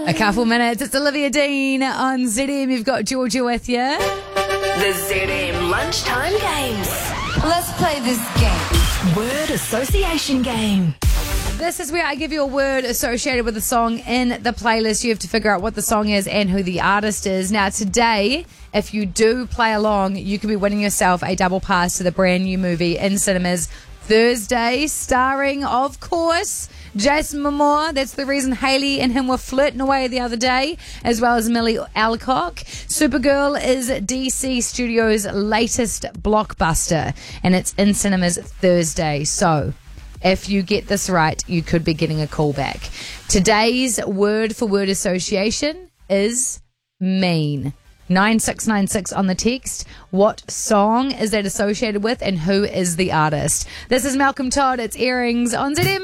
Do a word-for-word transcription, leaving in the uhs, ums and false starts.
A couple minutes. It's Olivia Dean on Z M. You've got Georgia with you. The Z M Lunchtime Games. Let's play this game. Word association game. This is where I give you a word associated with a song in the playlist. You have to figure out what the song is and who the artist is. Now, today, if you do play along, you could be winning yourself a double pass to the brand new movie in cinemas Thursday, starring, of course, Jason Momoa. That's the reason Hailey and him were flirting away the other day, as well as Millie Alcock. Supergirl is D C Studios' latest blockbuster, and it's in cinemas Thursday. So, if you get this right, you could be getting a call back. Today's word for word association is mean. nine six nine six on the text. What song is that associated with and who is the artist? This is Malcolm Todd. It's Earrings on Z M.